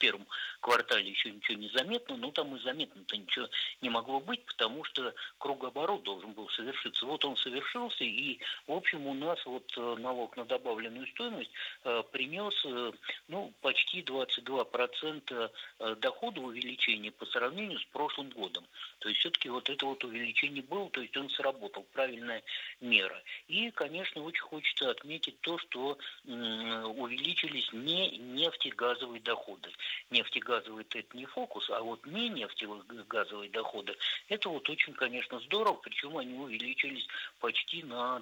первом квартале еще ничего не заметно, но там и заметно-то ничего не могло быть, потому что кругооборот должен был совершиться. Вот он совершился, и, в общем, у нас вот налог на добавленную стоимость принес почти 22% дохода увеличения по сравнению с прошлым годом. То есть все-таки вот это вот увеличение было, то есть он сработал, правильная мера. И, конечно, очень хочется отметить то, что увеличились не нефтегазовые доходы. Нефтегазовые – это не фокус, а вот не нефтегазовые доходы – это вот очень, конечно, здорово, причем они увеличились почти на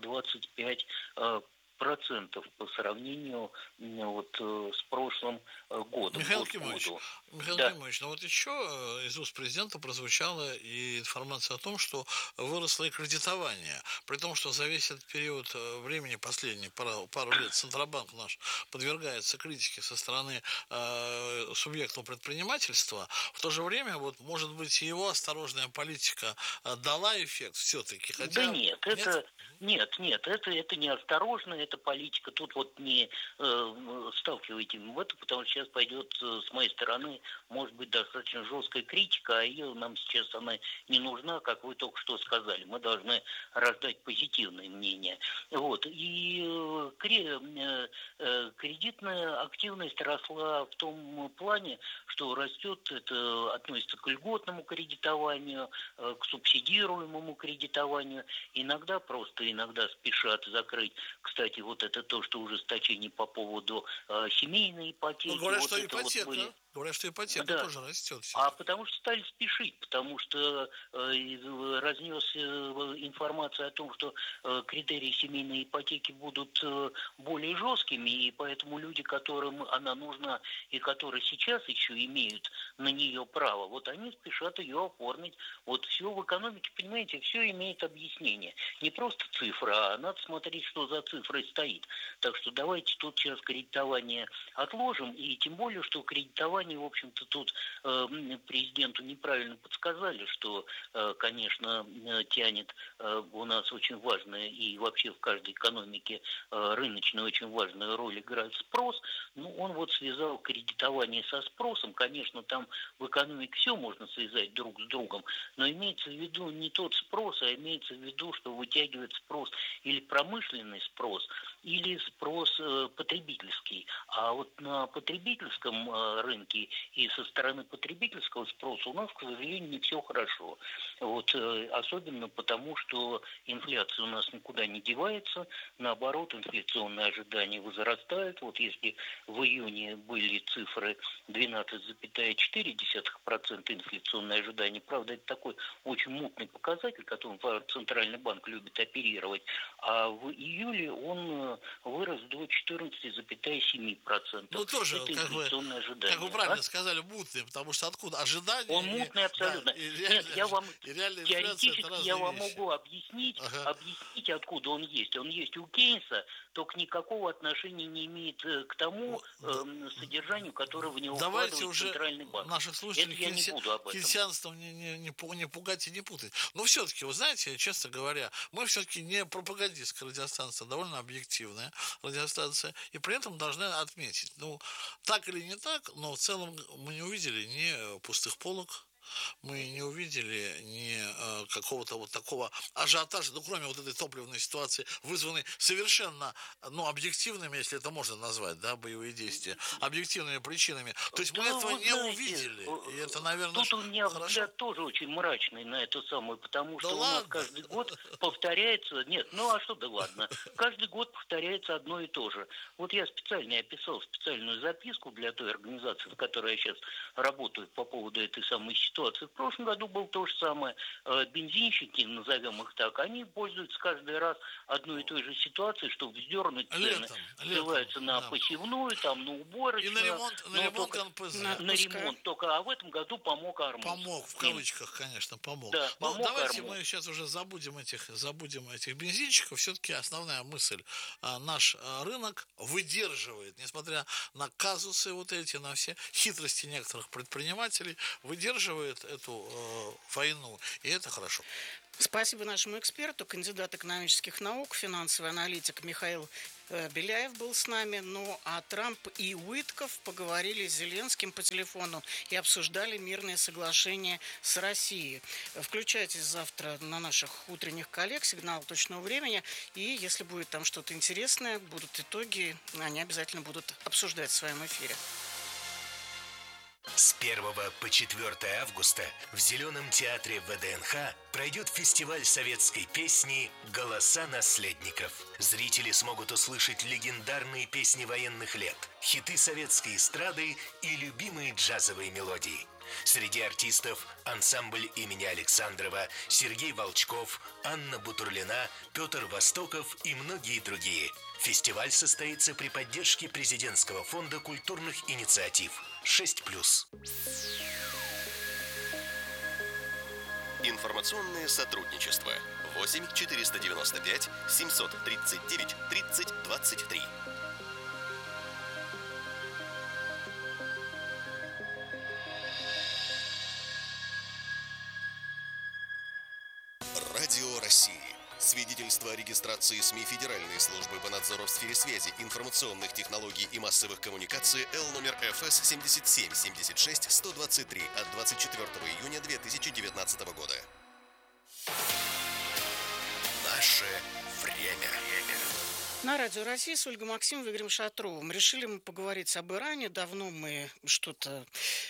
25% по сравнению с прошлым годом. Михаил Кимович, Да. ну вот еще из уст президента прозвучала и информация о том, что выросло и кредитование. При том, что за весь этот период времени, последние пару лет, Центробанк наш подвергается критике со стороны субъектов предпринимательства, в то же время, вот, может быть, его осторожная политика дала эффект все-таки? Хотя... Да нет, это не осторожно, это политика. Тут вот не сталкивайте в это, потому что сейчас пойдет с моей стороны, может быть, достаточно жесткая критика, а ее нам сейчас она не нужна, как вы только что сказали. Мы должны раздать позитивное мнение. Вот. И кредитная активность росла в том плане, что растет, это относится к льготному кредитованию, к субсидируемому кредитованию. Иногда спешат закрыть. Кстати, вот это то, что ужесточение по поводу семейной ипотеки. Говорят, что ипотека тоже растет. А потому что стали спешить, потому что разнес информация о том, что критерии семейной ипотеки будут более жесткими, и поэтому люди, которым она нужна и которые сейчас еще имеют на нее право, вот они спешат ее оформить. Вот все в экономике, понимаете, все имеет объяснение. Не просто цифра, а надо смотреть, что за цифрой стоит. Так что давайте тут сейчас кредитование отложим, и тем более, что кредитование, в общем-то, тут президенту неправильно подсказали, что, конечно, тянет у нас очень важная и вообще в каждой экономике рыночная очень важная роль играет спрос. Ну, он вот связал кредитование со спросом. Конечно, там в экономике все можно связать друг с другом, но имеется в виду не тот спрос, а имеется в виду, что вытягивает спрос или промышленный спрос, или спрос потребительский. А вот на потребительском рынке и со стороны потребительского спроса у нас, к сожалению, не все хорошо. Вот, особенно потому, что инфляция у нас никуда не девается, наоборот, инфляционные ожидания возрастают. Вот если в июне были цифры 12,4% инфляционные ожидания, правда, это такой очень мутный показатель, которым Центральный банк любит оперировать, а в июле он вырос до 14,7%. Ну, тоже, это инфляционное ожидание. Как вы правильно сказали, мутный, потому что откуда ожидания? Он мутный абсолютно. Нет, я вам теоретически могу объяснить, откуда он есть. Он есть у Кейнса, только никакого отношения не имеет к тому содержанию, которое в него вкладывает Центральный банк. Наших слушателей кейнсианством не пугать и не путать. Но все-таки, вы знаете, честно говоря, мы все-таки не пропагандистская радиостанция, довольно объективная радиостанция, и при этом должны отметить, так или не так, но в целом мы не увидели ни пустых полок, мы не увидели ни какого-то вот такого ажиотажа, кроме вот этой топливной ситуации, вызванной совершенно, объективными, если это можно назвать, боевые действия, объективными причинами. То есть мы этого не увидели, и это, наверное, тут у меня взгляд тоже очень мрачный на это самое, потому что у нас каждый год повторяется, каждый год повторяется одно и то же. Вот я специально описал специальную записку для той организации, в которой я сейчас работаю по поводу этой самой ситуации. В прошлом году было то же самое. Бензинщики, назовем их так, они пользуются каждый раз одной и той же ситуацией, чтобы вздернуть цены. Ссылаются на посевную, на уборочную. И на ремонт НПЗ. На ремонт только. А в этом году помог Армус. Помог, в кавычках, конечно, помог. Да, давайте Армус. Мы сейчас уже забудем этих бензинщиков. Все-таки основная мысль. Наш рынок выдерживает, несмотря на казусы вот эти, на все хитрости некоторых предпринимателей, выдерживает эту войну, и это хорошо. Спасибо нашему эксперту, кандидат экономических наук, финансовый аналитик Михаил Беляев был с нами, ну а Трамп и Уитков поговорили с Зеленским по телефону и обсуждали мирное соглашение с Россией. Включайтесь завтра на наших утренних коллег, сигнал точного времени, и если будет там что-то интересное, будут итоги, они обязательно будут обсуждать в своем эфире. С 1 по 4 августа в Зеленом театре ВДНХ пройдет фестиваль советской песни «Голоса наследников». Зрители смогут услышать легендарные песни военных лет, хиты советской эстрады и любимые джазовые мелодии. Среди артистов ансамбль имени Александрова, Сергей Волчков, Анна Бутурлина, Петр Востоков и многие другие. Фестиваль состоится при поддержке Президентского фонда культурных инициатив 6+. Информационное сотрудничество 8 495 739 30 23. Радио России. Свидетельство о регистрации СМИ Федеральной службы по надзору в сфере связи, информационных технологий и массовых коммуникаций Л номер ФС 77-76-123 от 24 июня 2019 года. Наше время. На Радио России с Ольгой Максимовой и Игорем Шатровым. Решили мы поговорить об Иране. Давно мы что-то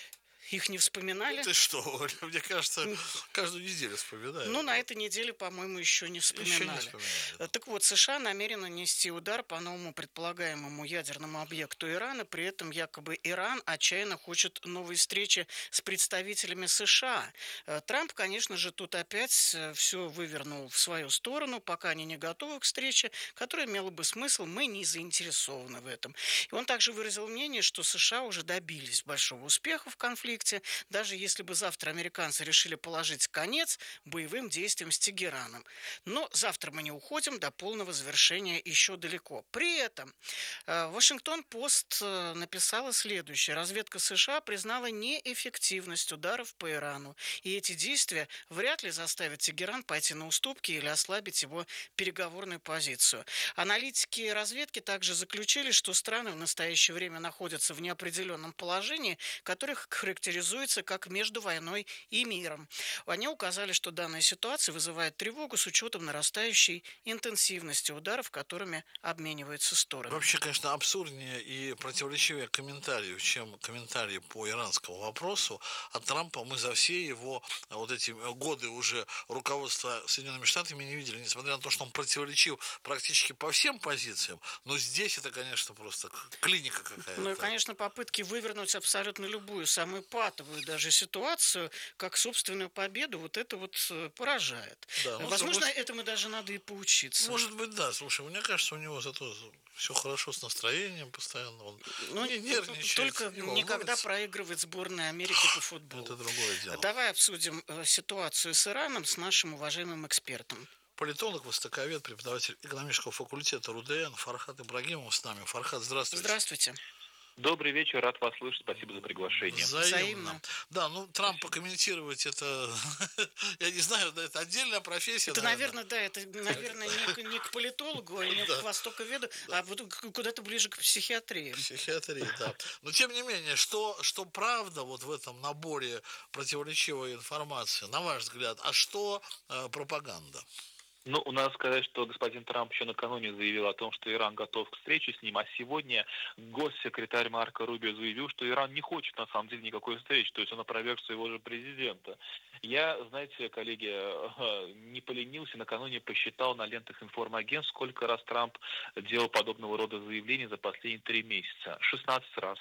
их не вспоминали. Ты что, Оля? Мне кажется, каждую неделю вспоминаем. Ну, на этой неделе, по-моему, еще не вспоминали. Так вот, США намерены нанести удар по новому предполагаемому ядерному объекту Ирана. При этом якобы Иран отчаянно хочет новой встречи с представителями США. Трамп, конечно же, тут опять все вывернул в свою сторону, пока они не готовы к встрече, которая имела бы смысл, мы не заинтересованы в этом. И он также выразил мнение, что США уже добились большого успеха в конфликте, даже если бы завтра американцы решили положить конец боевым действиям с Тегераном. Но завтра мы не уходим, до полного завершения еще далеко. При этом Вашингтон-Пост написала следующее. Разведка США признала неэффективность ударов по Ирану. И эти действия вряд ли заставят Тегеран пойти на уступки или ослабить его переговорную позицию. Аналитики разведки также заключили, что страны в настоящее время находятся в неопределенном положении, которых характеризуется как между войной и миром. Они указали, что данная ситуация вызывает тревогу с учетом нарастающей интенсивности ударов, которыми обмениваются стороны. Вообще, конечно, абсурднее и противоречивее комментариев, чем комментарии по иранскому вопросу. От Трампа мы за все его вот эти годы уже руководства Соединенными Штатами не видели, несмотря на то, что он противоречил практически по всем позициям. Но здесь это, конечно, просто клиника какая-то. Ну и, конечно, попытки вывернуть абсолютно любую, самую патовую даже ситуацию, как собственную победу, вот это вот поражает. Да, возможно, этому даже надо и поучиться. Может быть, да. Слушай, мне кажется, у него зато все хорошо с настроением постоянно. Он не нервничает. Только никогда проигрывает сборная Америки по футболу. Это другое дело. Давай обсудим ситуацию с Ираном с нашим уважаемым экспертом. Политолог, востоковед, преподаватель экономического факультета РУДН Фархад Ибрагимов с нами. Фархад, здравствуйте. Здравствуйте. Добрый вечер, рад вас слышать, спасибо за приглашение. Взаимно. Да, ну Трампа комментировать это, я не знаю, это отдельная профессия. Это, наверное, не к политологу, а не к востоковеду, а вот куда-то ближе к психиатрии. Психиатрии, да. Но тем не менее, что правда вот в этом наборе противоречивой информации, на ваш взгляд, а что пропаганда? Ну, надо сказать, что господин Трамп еще накануне заявил о том, что Иран готов к встрече с ним, а сегодня госсекретарь Марко Рубио заявил, что Иран не хочет на самом деле никакой встречи, то есть он опроверг своего же президента. Я, знаете, коллеги, не поленился, накануне посчитал на лентах информагентств, сколько раз Трамп делал подобного рода заявления за последние 3 месяца. 16 раз.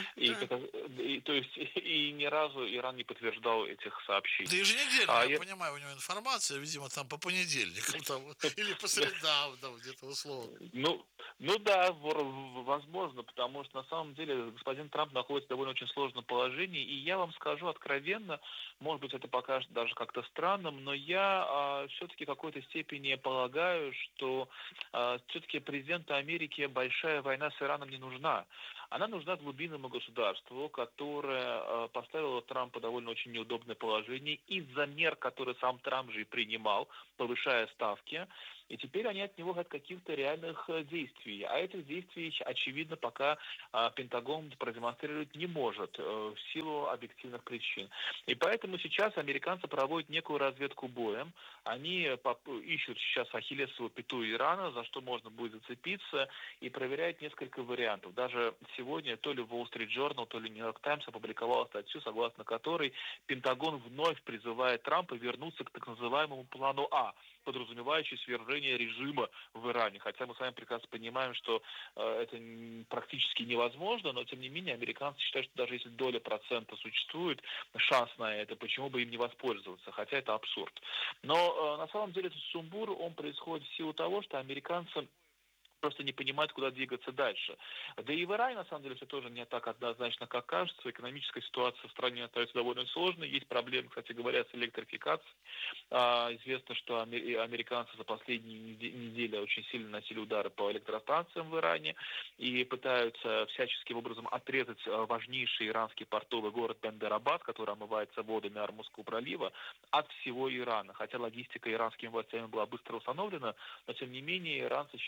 То есть ни разу Иран не подтверждал этих сообщений. Да еженедельно, я понимаю, у него информация, видимо, там по понедельникам или по средам, где-то условно. Ну да, возможно, потому что на самом деле господин Трамп находится в довольно очень сложном положении, и я вам скажу откровенно, может быть, это покажет даже как-то странным, но я все-таки в какой-то степени полагаю, что все-таки президенту Америки большая война с Ираном не нужна. Она нужна глубинному государству, которое поставило Трампа в довольно очень неудобное положение из-за мер, которые сам Трамп же и принимал, повышая ставки. и теперь они от него хотят каких-то реальных действий. А этих действий, очевидно, пока Пентагон продемонстрировать не может в силу объективных причин. И поэтому сейчас американцы проводят некую разведку боем. Они ищут сейчас ахиллесову пяту Ирана, за что можно будет зацепиться, и проверяют несколько вариантов. Даже сегодня то ли Wall Street Journal, то ли New York Times опубликовала статью, согласно которой Пентагон вновь призывает Трампа вернуться к так называемому плану А, подразумевающий свержение режима в Иране. Хотя мы с вами прекрасно понимаем, что это практически невозможно, но тем не менее американцы считают, что даже если доля процента существует, шанс на это, почему бы им не воспользоваться, хотя это абсурд. Но на самом деле этот сумбур, он происходит в силу того, что американцы просто не понимают, куда двигаться дальше. Да и в Иране, на самом деле, все тоже не так однозначно, как кажется. Экономическая ситуация в стране остается довольно сложной. Есть проблемы, кстати говоря, с электрификацией. Известно, что американцы за последние недели очень сильно носили удары по электростанциям в Иране и пытаются всяческим образом отрезать важнейший иранский портовый город Бендер-Абад, который омывается водами Ормузского пролива, от всего Ирана. Хотя логистика иранскими властями была быстро установлена, но тем не менее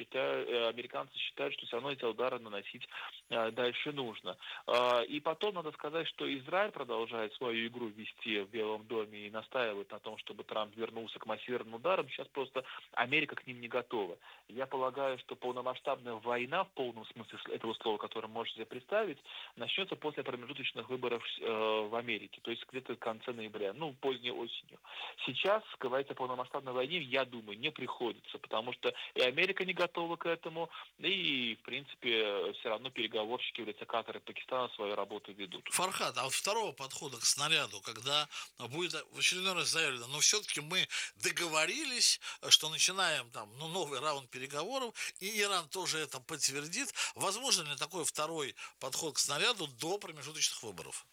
американцы считают, что все равно эти удары наносить дальше нужно. И потом надо сказать, что Израиль продолжает свою игру вести в Белом доме и настаивает на том, чтобы Трамп вернулся к массированным ударам. Сейчас просто Америка к ним не готова. Я полагаю, что полномасштабная война, в полном смысле этого слова, которое можете себе представить, начнется после промежуточных выборов в Америке, то есть где-то в конце ноября, поздней осенью. Сейчас говорить о полномасштабной войне, я думаю, не приходится, потому что и Америка не готова к этому, и, в принципе, все равно переговорщики в лице Катара и Пакистана свою работу ведут. Фархад, а вот второго подхода к снаряду, когда будет в очередной раз заявлено, но все-таки мы договорились, что начинаем новый раунд переговоров, и Иран тоже это подтвердит, возможно ли такой второй подход к снаряду до промежуточных выборов?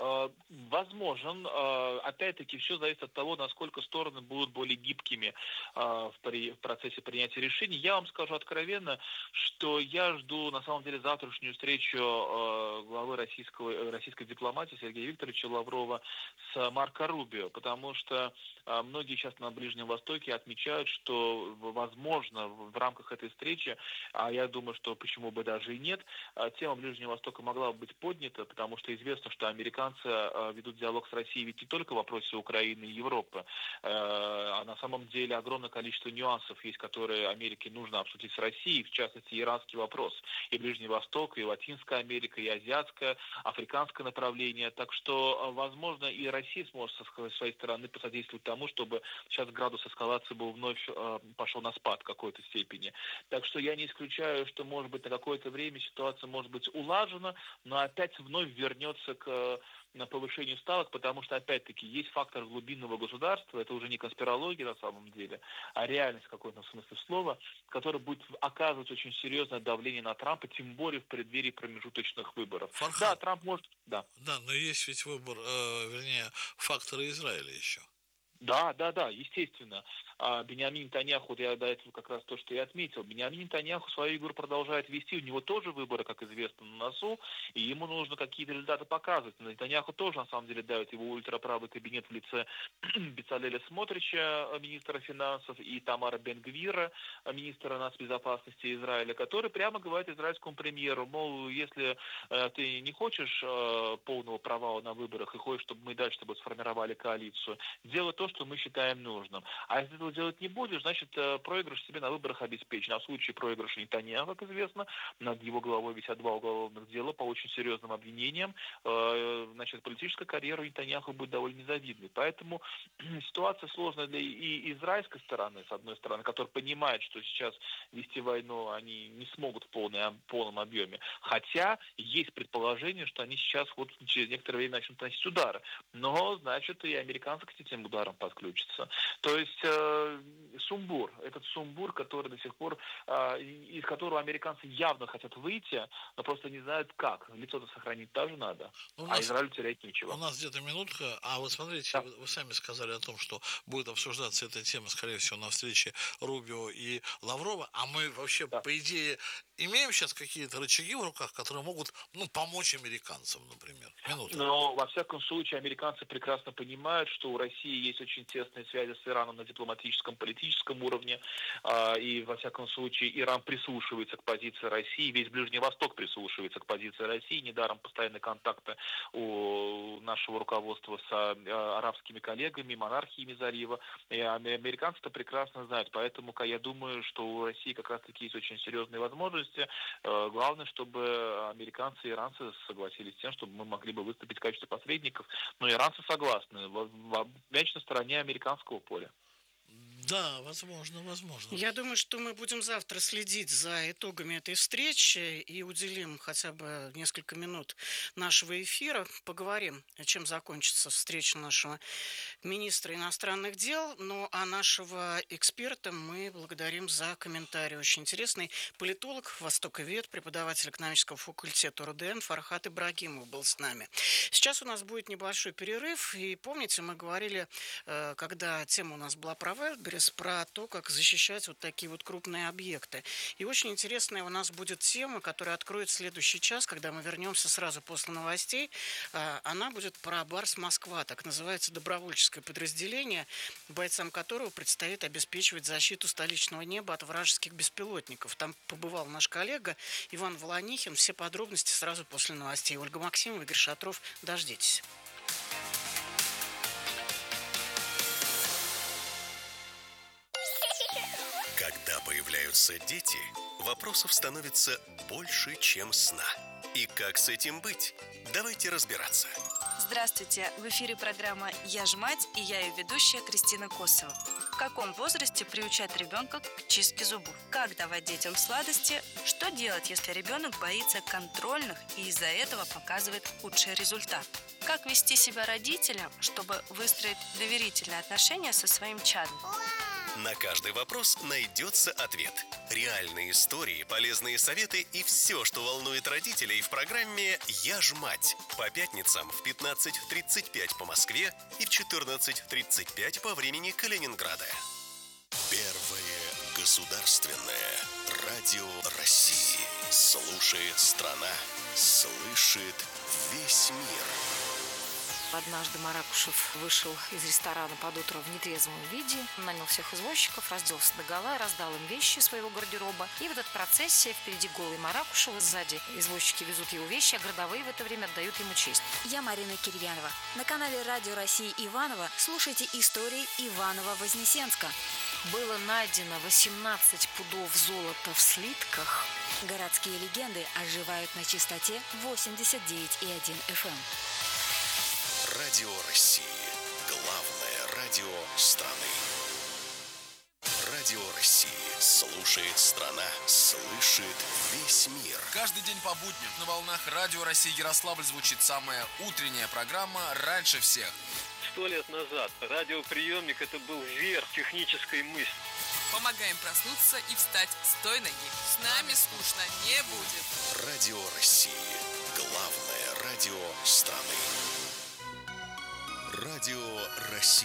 Возможен. Опять-таки, все зависит от того, насколько стороны будут более гибкими в процессе принятия решений. Я вам скажу откровенно, что я жду, на самом деле, завтрашнюю встречу главы российской дипломатии Сергея Викторовича Лаврова с Марко Рубио, потому что многие сейчас на Ближнем Востоке отмечают, что, возможно, в рамках этой встречи, а я думаю, что почему бы даже и нет, тема Ближнего Востока могла бы быть поднята, потому что известно, что американцы ведут диалог с Россией ведь не только в вопросе Украины и Европы, а на самом деле огромное количество нюансов есть, которые Америке нужно обсудить с Россией, в частности, иранский вопрос, и Ближний Восток, и Латинская Америка, и азиатское, африканское направление. Так что, возможно, и Россия сможет со своей стороны посодействовать тому, чтобы сейчас градус эскалации был вновь пошел на спад в какой-то степени. Так что я не исключаю, что, может быть, на какое-то время ситуация может быть улажена, но опять вновь вернется на повышению ставок, потому что, опять-таки, есть фактор глубинного государства, это уже не конспирология на самом деле, а реальность в каком-то смысле слова, которая будет оказывать очень серьезное давление на Трампа, тем более в преддверии промежуточных выборов. Фархад. Да, Трамп может... Да, но есть ведь выбор, факторы Израиля еще. Да, естественно. Биньямин Нетаньяху, я до этого как раз то, что я отметил, Биньямин Нетаньяху свою игру продолжает вести, у него тоже выборы, как известно, на носу, и ему нужно какие-то результаты показывать. Нетаньяху тоже, на самом деле, давит его ультраправый кабинет в лице Бецалеля Смотрича, министра финансов, и Тамара Бен-Гвира, министра нацбезопасности Израиля, который прямо говорит израильскому премьеру, мол, если ты не хочешь полного провала на выборах и хочешь, чтобы мы дальше с тобой сформировали коалицию, делай то, что мы считаем нужным. А если этого делать не будешь, значит, проигрыш себе на выборах обеспечен. А в случае проигрыша Нетаньяху, как известно, над его головой висят 2 уголовных дела по очень серьезным обвинениям, значит, политическая карьера Нетаньяху будет довольно незавидной. Поэтому ситуация сложная для и израильской стороны, с одной стороны, которая понимает, что сейчас вести войну они не смогут в полном объеме. Хотя есть предположение, что они сейчас вот через некоторое время начнут наносить удары. Но, значит, и американцы к этим ударам подключатся. То есть этот сумбур, который до сих пор, из которого американцы явно хотят выйти, но просто не знают как. Лицо-то сохранить тоже надо, Израилю терять нечего. У нас где-то минутка, а вот смотрите, да. Вы сами сказали о том, что будет обсуждаться эта тема, скорее всего, на встрече Рубио и Лаврова, а мы вообще, по идее, имеем сейчас какие-то рычаги в руках, которые могут, помочь американцам, например? Минута. Во всяком случае, американцы прекрасно понимают, что у России есть очень тесные связи с Ираном на дипломатическом дипломатическом, политическом уровне. И, во всяком случае, Иран прислушивается к позиции России, весь Ближний Восток прислушивается к позиции России. Недаром постоянные контакты у нашего руководства с арабскими коллегами, монархиями залива. И американцы-то прекрасно знают. Поэтому я думаю, что у России как раз-таки есть очень серьезные возможности. Главное, чтобы американцы и иранцы согласились с тем, чтобы мы могли бы выступить в качестве посредников. Но иранцы согласны. Мяч на стороне американского поля. Да, возможно. Я думаю, что мы будем завтра следить за итогами этой встречи и уделим хотя бы несколько минут нашего эфира. Поговорим, чем закончится встреча нашего министра иностранных дел. Ну, а нашего эксперта мы благодарим за комментарий. Очень интересный политолог, востоковед, преподаватель экономического факультета РУДН Фархат Ибрагимов был с нами. Сейчас у нас будет небольшой перерыв. И помните, мы говорили, когда тема у нас была про Wildberries, про то, как защищать вот такие вот крупные объекты. И очень интересная у нас будет тема, которая откроет следующий час, когда мы вернемся сразу после новостей. Она будет про Барс Москва, так называется добровольческое подразделение, бойцам которого предстоит обеспечивать защиту столичного неба от вражеских беспилотников. Там побывал наш коллега Иван Волонихин. Все подробности сразу после новостей. Ольга Максимова, Игорь Шатров. Дождитесь. Когда появляются дети, вопросов становится больше, чем сна. И как с этим быть? Давайте разбираться. Здравствуйте! В эфире программа «Я ж мать» и я ее ведущая Кристина Косова. В каком возрасте приучать ребенка к чистке зубов? Как давать детям сладости? Что делать, если ребенок боится контрольных и из-за этого показывает худший результат? Как вести себя родителям, чтобы выстроить доверительные отношения со своим чадом? На каждый вопрос найдется ответ. Реальные истории, полезные советы и все, что волнует родителей в программе «Я ж мать». По пятницам в 15:35 по Москве и в 14:35 по времени Калининграда. Первое государственное радио России. Слушает страна, слышит весь мир. Однажды Маракушев вышел из ресторана под утро в нетрезвом виде, нанял всех извозчиков, разделся догола, раздал им вещи своего гардероба. И в этой процессии впереди голый Маракушев, сзади извозчики везут его вещи, а городовые в это время отдают ему честь. Я Марина Кирьянова. На канале Радио России Иваново слушайте истории Иваново-Вознесенска. Было найдено 18 пудов золота в слитках. Городские легенды оживают на частоте 89,1 FM. Радио России. Главное радио страны. Радио России. Слушает страна, слышит весь мир. Каждый день по будням на волнах Радио России Ярославль звучит самая утренняя программа «Раньше всех». 100 лет назад радиоприемник – это был верх технической мысли. Помогаем проснуться и встать с той ноги. С нами скучно не будет. Радио России. Главное радио страны. Радио России.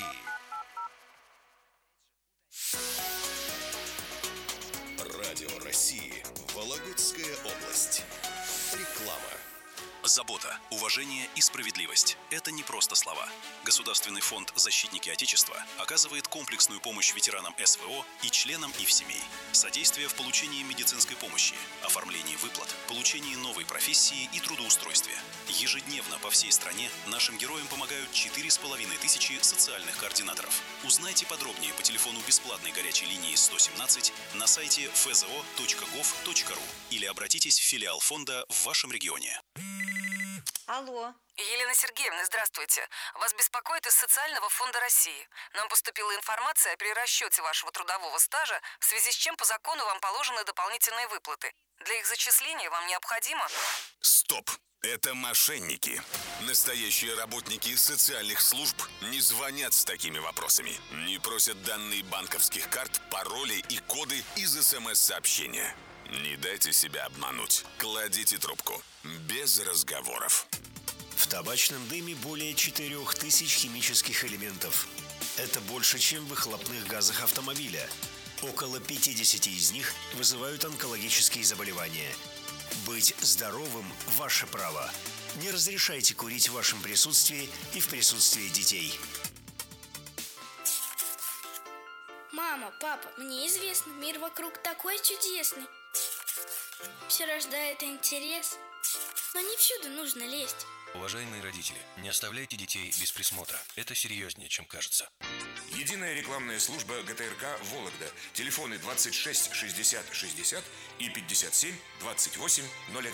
Радио России. Вологодская область. Реклама. Забота, уважение и справедливость – это не просто слова. Государственный фонд «Защитники Отечества» оказывает комплексную помощь ветеранам СВО и членам их семей. Содействие в получении медицинской помощи, оформлении выплат, получении новой профессии и трудоустройстве. Ежедневно по всей стране нашим героям помогают 4500 социальных координаторов. Узнайте подробнее по телефону бесплатной горячей линии 117 на сайте fzo.gov.ru или обратитесь в филиал фонда в вашем регионе. Алло. Елена Сергеевна, здравствуйте. Вас беспокоит из Социального фонда России. Нам поступила информация при расчете вашего трудового стажа, в связи с чем по закону вам положены дополнительные выплаты. Для их зачисления вам необходимо... Стоп! Это мошенники. Настоящие работники социальных служб не звонят с такими вопросами. Не просят данные банковских карт, пароли и коды из СМС-сообщения. Не дайте себя обмануть. Кладите трубку. Без разговоров. В табачном дыме более 4000 химических элементов. Это больше, чем в выхлопных газах автомобиля. Около 50 из них вызывают онкологические заболевания. Быть здоровым – ваше право. Не разрешайте курить в вашем присутствии и в присутствии детей. папа, мне известно, мир вокруг такой чудесный. Все рождает интерес, но не всюду нужно лезть. Уважаемые родители, не оставляйте детей без присмотра. Это серьезнее, чем кажется. Единая рекламная служба ГТРК «Вологда». Телефоны 26 60 60 и 57 28 01.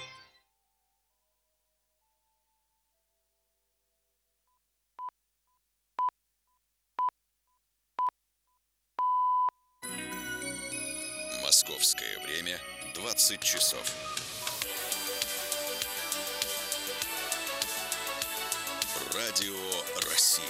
Московское время 20 часов. Радио России.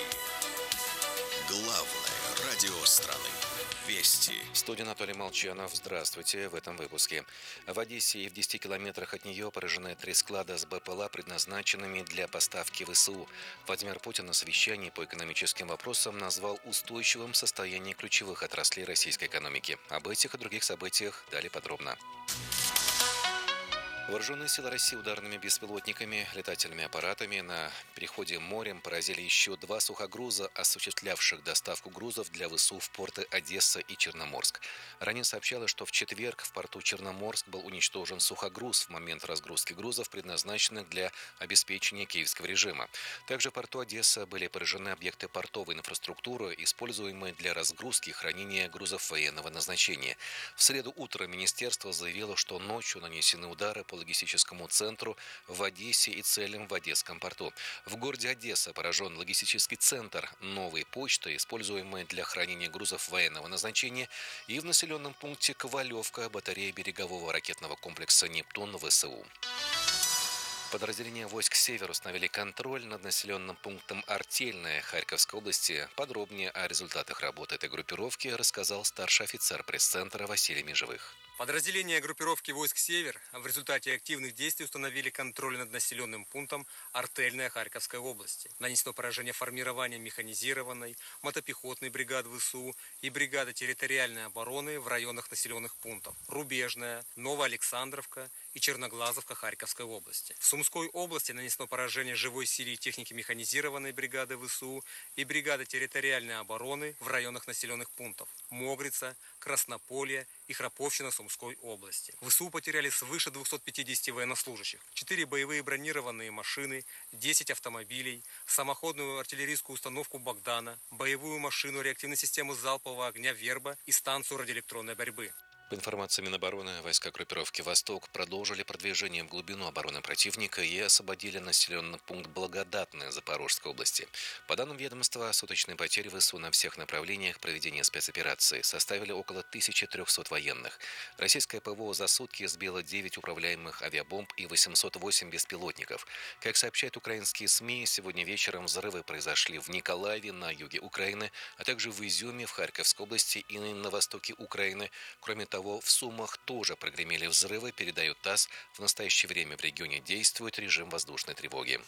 Главное радио страны. Вести. Студия Анатолий Молчанов. Здравствуйте. В этом выпуске. В Одессе и в 10 километрах от нее поражены 3 склада с БПЛА, предназначенными для поставки ВСУ. Владимир Путин на совещании по экономическим вопросам назвал устойчивым состояние ключевых отраслей российской экономики. Об этих и других событиях далее подробно. Вооруженные силы России ударными беспилотниками, летательными аппаратами на переходе морем поразили еще 2 сухогруза, осуществлявших доставку грузов для ВСУ в порты Одесса и Черноморск. Ранее сообщалось, что в четверг в порту Черноморск был уничтожен сухогруз в момент разгрузки грузов, предназначенных для обеспечения киевского режима. Также в порту Одесса были поражены объекты портовой инфраструктуры, используемые для разгрузки и хранения грузов военного назначения. В среду утром министерство заявило, что ночью нанесены удары по логистическому центру в Одессе и целям в Одесском порту. В городе Одесса поражен логистический центр новой почты, используемый для хранения грузов военного назначения, и в населенном пункте Ковалевка батарея берегового ракетного комплекса «Нептун» ВСУ. Подразделения войск «Север» установили контроль над населенным пунктом Артельная Харьковской области. Подробнее о результатах работы этой группировки рассказал старший офицер пресс-центра Василий Межевых. Подразделения группировки войск «Север» в результате активных действий установили контроль над населенным пунктом Артельная Харьковской области. Нанесено поражение формированием механизированной, мотопехотной бригад ВСУ и бригады территориальной обороны в районах населенных пунктов Рубежная, Новоалександровка и Черноглазовка Харьковской области. В Сумской области нанесено поражение живой силе и техники механизированной бригады ВСУ и бригады территориальной обороны в районах населенных пунктов Могрица, Краснополье и Храповщина Сумской области. ВСУ потеряли свыше 250 военнослужащих, 4 боевые бронированные машины, 10 автомобилей, самоходную артиллерийскую установку «Богдана», боевую машину реактивной системы залпового огня «Верба» и станцию радиоэлектронной борьбы. По информации Минобороны, войска группировки «Восток» продолжили продвижение в глубину обороны противника и освободили населенный пункт Благодатное Запорожской области. По данным ведомства, суточные потери ВСУ на всех направлениях проведения спецоперации составили около 1300 военных. Российское ПВО за сутки сбило 9 управляемых авиабомб и 808 беспилотников. Как сообщают украинские СМИ, сегодня вечером взрывы произошли в Николаеве на юге Украины, а также в Изюме в Харьковской области и на востоке Украины. Кроме того, в Сумах тоже прогремели взрывы, передает ТАСС. В настоящее время в регионе действует режим воздушной тревоги.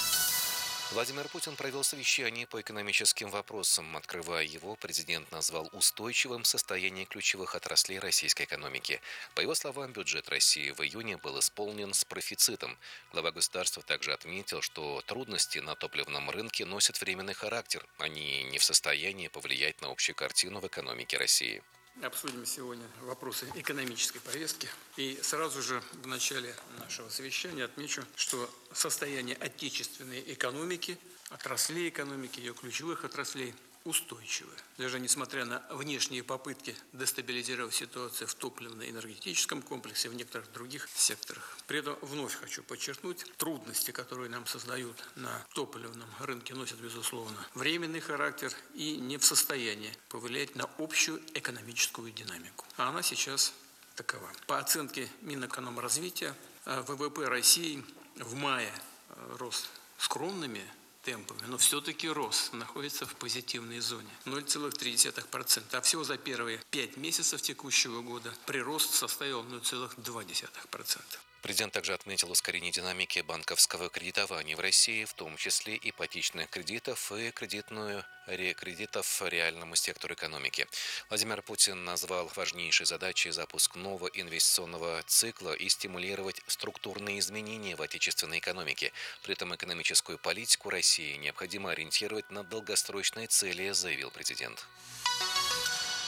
Владимир Путин провел совещание по экономическим вопросам. Открывая его, президент назвал устойчивым состояние ключевых отраслей российской экономики. По его словам, бюджет России в июне был исполнен с профицитом. Глава государства также отметил, что трудности на топливном рынке носят временный характер. Они не в состоянии повлиять на общую картину в экономике России. Обсудим сегодня вопросы экономической повестки. И сразу же в начале нашего совещания отмечу, что состояние отечественной экономики, отраслей экономики, ее ключевых отраслей устойчивое. Даже несмотря на внешние попытки дестабилизировать ситуацию в топливно-энергетическом комплексе, в некоторых других секторах. При этом вновь хочу подчеркнуть, трудности, которые нам создают на топливном рынке, носят, безусловно, временный характер и не в состоянии повлиять на общую экономическую динамику. А она сейчас такова. По оценке Минэкономразвития, ВВП России в мае рос скромными темпами, но все-таки рост находится в позитивной зоне 0,3%, а всего за первые 5 месяцев текущего года прирост составил 0,2%. Президент также отметил ускорение динамики банковского кредитования в России, в том числе ипотечных кредитов и кредитов реальному сектору экономики. Владимир Путин назвал важнейшей задачей запуск нового инвестиционного цикла и стимулировать структурные изменения в отечественной экономике. При этом экономическую политику России необходимо ориентировать на долгосрочные цели, заявил президент.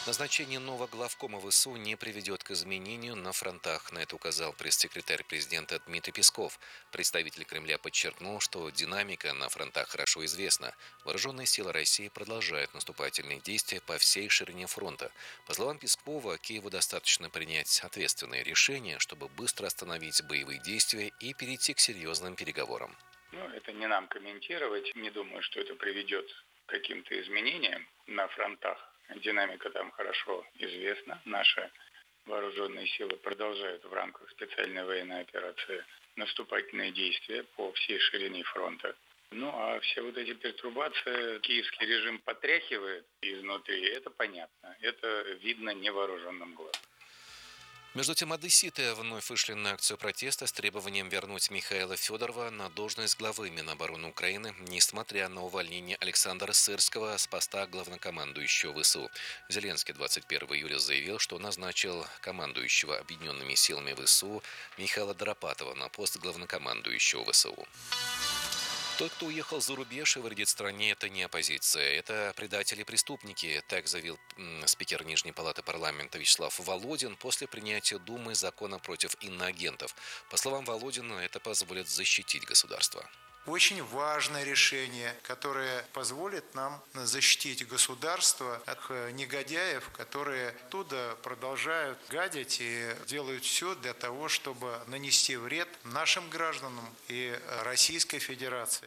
Назначение нового главкома ВСУ не приведет к изменению на фронтах. На это указал пресс-секретарь президента Дмитрий Песков. Представитель Кремля подчеркнул, что динамика на фронтах хорошо известна. Вооруженные силы России продолжают наступательные действия по всей ширине фронта. По словам Пескова, Киеву достаточно принять ответственные решения, чтобы быстро остановить боевые действия и перейти к серьезным переговорам. Это не нам комментировать. Не думаю, что это приведет к каким-то изменениям на фронтах. Динамика там хорошо известна. Наши вооруженные силы продолжают в рамках специальной военной операции наступательные действия по всей ширине фронта. А все вот эти пертурбации киевский режим потряхивает изнутри, это понятно. Это видно невооруженным глазом. Между тем, одесситы вновь вышли на акцию протеста с требованием вернуть Михаила Федорова на должность главы Минобороны Украины, несмотря на увольнение Александра Сырского с поста главнокомандующего ВСУ. Зеленский 21 июля заявил, что назначил командующего объединенными силами ВСУ Михаила Доропатова на пост главнокомандующего ВСУ. Тот, кто уехал за рубеж и вредит стране, это не оппозиция, это предатели и преступники, так заявил спикер Нижней палаты парламента Вячеслав Володин после принятия Думы закона против иноагентов. По словам Володина, это позволит защитить государство. Очень важное решение, которое позволит нам защитить государство от негодяев, которые оттуда продолжают гадить и делают все для того, чтобы нанести вред нашим гражданам и Российской Федерации.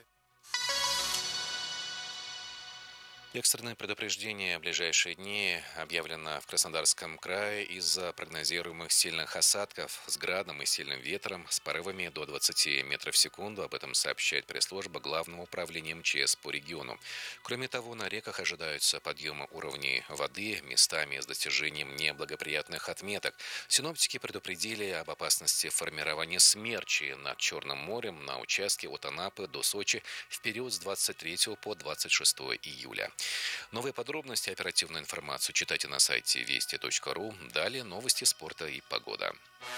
Экстренное предупреждение в ближайшие дни объявлено в Краснодарском крае из-за прогнозируемых сильных осадков с градом и сильным ветром с порывами до 20 метров в секунду. Об этом сообщает пресс-служба Главного управления МЧС по региону. Кроме того, на реках ожидаются подъемы уровней воды местами с достижением неблагоприятных отметок. Синоптики предупредили об опасности формирования смерчи над Черным морем на участке от Анапы до Сочи в период с 23 по 26 июля. Новые подробности и оперативную информацию читайте на сайте вести.ру. Далее новости спорта и погода.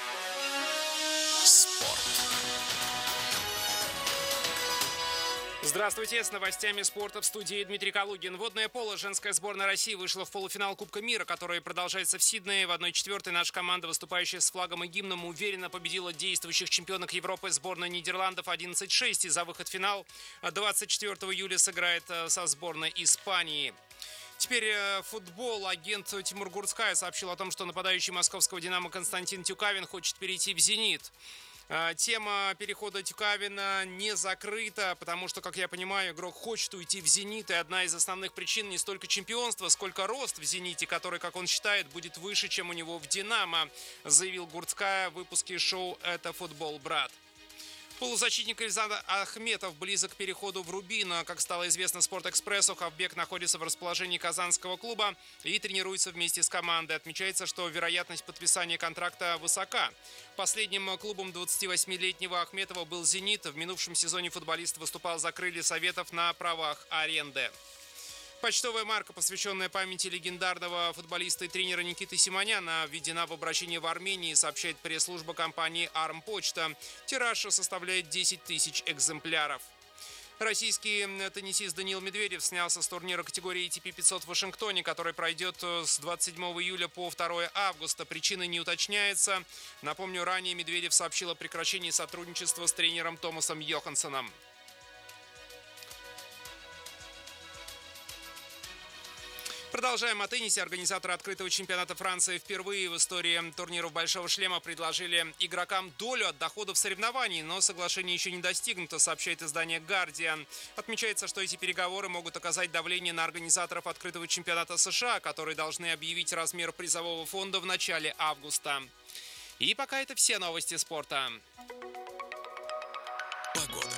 Спорт. Здравствуйте, с новостями спорта в студии Дмитрий Калугин. Водное поло. Женская сборная России вышла в полуфинал Кубка мира, который продолжается в Сиднее. В 1/4 наша команда, выступающая с флагом и гимном, уверенно победила действующих чемпионок Европы сборной Нидерландов 11-6. И за выход в финал 24 июля сыграет со сборной Испании. Теперь футбол. Агент Тимур Гурцкая сообщил о том, что нападающий московского «Динамо» Константин Тюкавин хочет перейти в «Зенит». Тема перехода Тюкавина не закрыта, потому что, как я понимаю, игрок хочет уйти в «Зенит», и одна из основных причин не столько чемпионство, сколько рост в «Зените», который, как он считает, будет выше, чем у него в «Динамо», заявил Гурцкая в выпуске шоу «Это футбол, брат». Полузащитник Ильзан Ахметов близок к переходу в Рубин. Как стало известно «Спортэкспрессу», Хавбек находится в расположении казанского клуба и тренируется вместе с командой. Отмечается, что вероятность подписания контракта высока. Последним клубом 28-летнего Ахметова был «Зенит». В минувшем сезоне футболист выступал за «Крылья Советов» на правах аренды. Почтовая марка, посвященная памяти легендарного футболиста и тренера Никиты Симоняна, введена в обращение в Армении, сообщает пресс-служба компании «Армпочта». Тираж составляет 10 тысяч экземпляров. Российский теннисист Даниил Медведев снялся с турнира категории ATP 500 в Вашингтоне, который пройдет с 27 июля по 2 августа. Причины не уточняется. Напомню, ранее Медведев сообщил о прекращении сотрудничества с тренером Томасом Йоханссоном. Продолжаем о теннисе. Организаторы открытого чемпионата Франции впервые в истории турниров «Большого шлема» предложили игрокам долю от доходов соревнований, но соглашение еще не достигнуто, сообщает издание «Гардиан». Отмечается, что эти переговоры могут оказать давление на организаторов открытого чемпионата США, которые должны объявить размер призового фонда в начале августа. И пока это все новости спорта. Погода.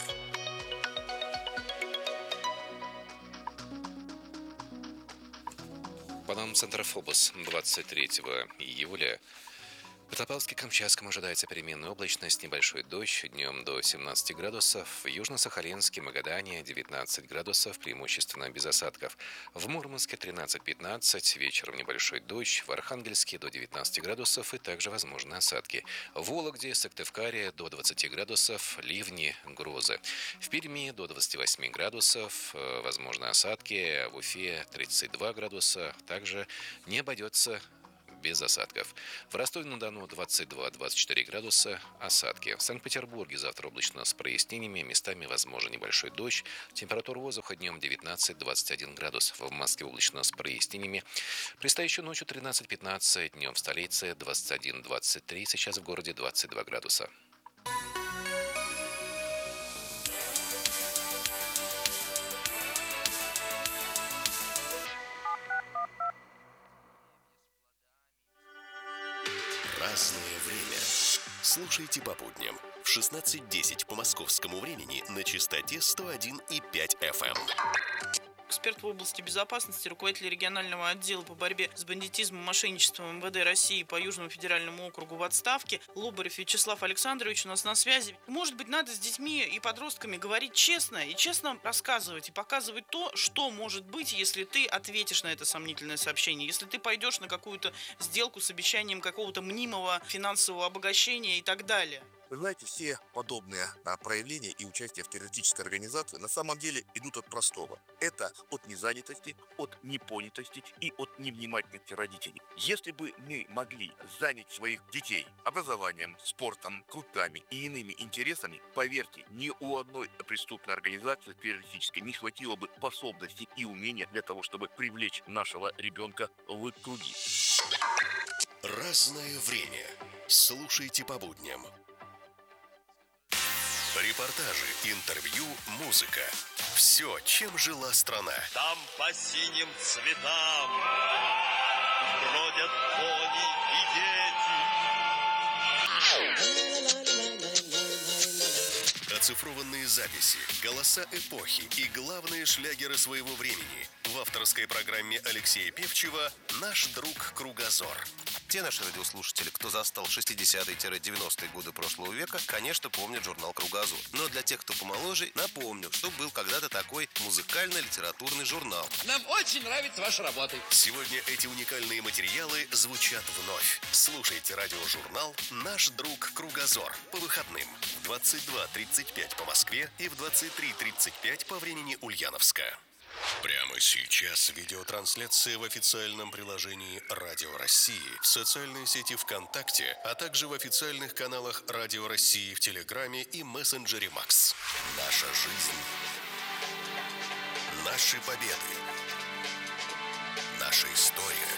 По данным Центра Фобос, 23 июля В Петропавловске-Камчатском ожидается переменная облачность, небольшой дождь, днем до 17 градусов, в Южно-Сахалинске, Магадане 19 градусов, преимущественно без осадков, в Мурманске 13-15, вечером небольшой дождь, в Архангельске до 19 градусов и также возможны осадки, в Вологде, Сыктывкаре до 20 градусов, ливни, грозы, в Перми до 28 градусов, возможны осадки, в Уфе 32 градуса, также не обойдется без осадков. В Ростове-на-Дону 22-24 градуса, осадки. В Санкт-Петербурге завтра облачно с прояснениями, местами возможен небольшой дождь. Температура воздуха днем 19-21 градус. В Москве облачно с прояснениями. Предстоящей ночью 13-15, днем в столице 21-23, сейчас в городе 22 градуса. Разное время. Слушайте по будням в 16:10 по московскому времени на частоте 101,5 FM. Эксперт в области безопасности, руководитель регионального отдела по борьбе с бандитизмом и мошенничеством МВД России по Южному федеральному округу в отставке Лобарев Вячеслав Александрович у нас на связи. Может быть, надо с детьми и подростками говорить честно и честно рассказывать и показывать то, что может быть, если ты ответишь на это сомнительное сообщение, если ты пойдешь на какую-то сделку с обещанием какого-то мнимого финансового обогащения и так далее. Вы знаете, все подобные проявления и участие в террористической организации на самом деле идут от простого. Это от незанятости, от непонятости и от невнимательности родителей. Если бы мы могли занять своих детей образованием, спортом, клубами и иными интересами, поверьте, ни у одной преступной организации террористической не хватило бы способностей и умения для того, чтобы привлечь нашего ребенка в круги. Разное время. Слушайте по будням. Репортажи, интервью, музыка. Все, чем жила страна. Там по синим цветам бродят кони и дети. Оцифрованные записи, голоса эпохи и главные шлягеры своего времени в авторской программе Алексея Певчева «Наш друг Кругозор». Те наши радиослушатели, кто застал 60-е-90-е годы прошлого века, конечно, помнят журнал «Кругозор». Но для тех, кто помоложе, напомню, что был когда-то такой музыкально-литературный журнал. Нам очень нравится ваша работа. Сегодня эти уникальные материалы звучат вновь. Слушайте радиожурнал «Наш друг Кругозор» по выходным в 22:35 по Москве и в 23:35 по времени Ульяновска. Прямо сейчас видеотрансляция в официальном приложении Радио России, в социальной сети ВКонтакте, а также в официальных каналах Радио России в Телеграме и мессенджере Макс. Наша жизнь. Наши победы. Наша история.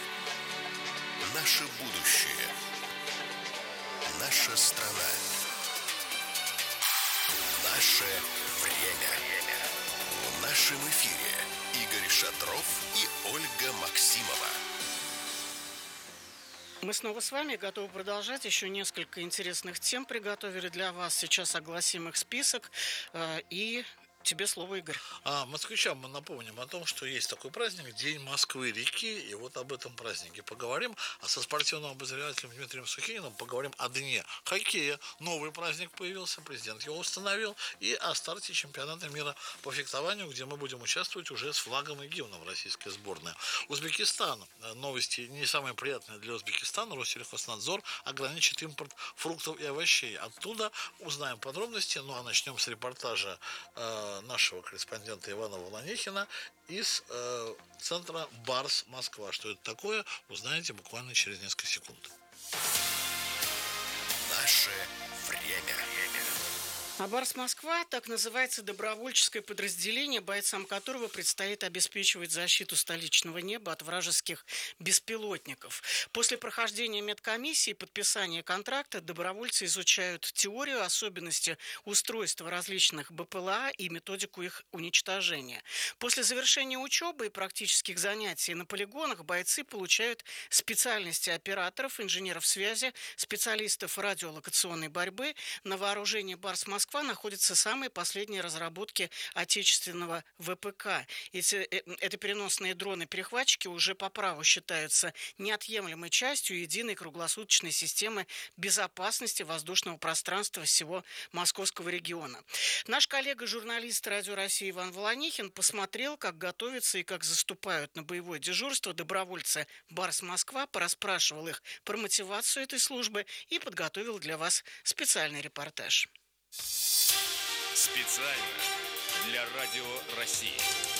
Наше будущее. Наша страна. Наше время. В нашем эфире Игорь Шатров и Ольга Максимова. Мы снова с вами готовы продолжать. Еще несколько интересных тем приготовили для вас. Сейчас огласим их список. И тебе слово, Игорь. Москвичам мы напомним о том, что есть такой праздник День Москвы-реки, и вот об этом празднике поговорим. А со спортивным обозревателем Дмитрием Сухининым поговорим о дне хоккея. Новый праздник появился, президент его установил, и о старте чемпионата мира по фехтованию, где мы будем участвовать уже с флагом и гимном российской сборной. Узбекистан. Новости не самые приятные для Узбекистана. Россельхознадзор ограничит импорт фруктов и овощей. Оттуда узнаем подробности. Ну а начнем с репортажа нашего корреспондента Ивана Волонехина из центра Барс Москва. Что это такое, узнаете буквально через несколько секунд. Наше время. А Барс Москва, так называется добровольческое подразделение, бойцам которого предстоит обеспечивать защиту столичного неба от вражеских беспилотников. После прохождения медкомиссии и подписания контракта добровольцы изучают теорию, особенности устройства различных БПЛА и методику их уничтожения. После завершения учебы и практических занятий на полигонах бойцы получают специальности операторов, инженеров связи, специалистов радиолокационной борьбы. На вооружение Барс Москва Москва находятся самые последние разработки отечественного ВПК. Это переносные дроны-перехватчики уже по праву считаются неотъемлемой частью единой круглосуточной системы безопасности воздушного пространства всего московского региона. Наш коллега-журналист Радио России Иван Волонихин посмотрел, как готовятся и как заступают на боевое дежурство добровольцы Барс Москва, порасспрашивал их про мотивацию этой службы и подготовил для вас специальный репортаж. Специально для Радио России.